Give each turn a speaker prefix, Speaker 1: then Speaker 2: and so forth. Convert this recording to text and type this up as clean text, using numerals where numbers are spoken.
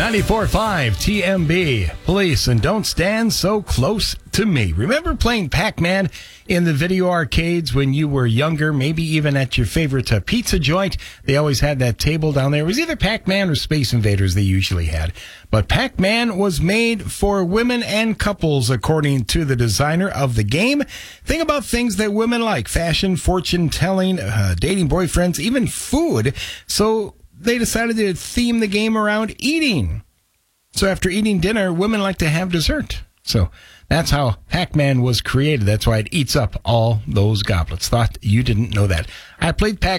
Speaker 1: 94.5 TMB. Police and Don't Stand So Close to Me. Remember playing Pac-Man in the video arcades when you were younger, maybe even at your favorite pizza joint? They always had that table down there. It was either Pac-Man or Space Invaders they usually had. But Pac-Man was made for women and couples, according to the designer of the game. Think about things that women like: fashion, fortune telling, dating boyfriends, even food. So they decided to theme the game around eating. So after eating dinner, women like to have dessert. So that's how Pac-Man was created. That's why it eats up all those goblets. Thought you didn't know that. I played Pac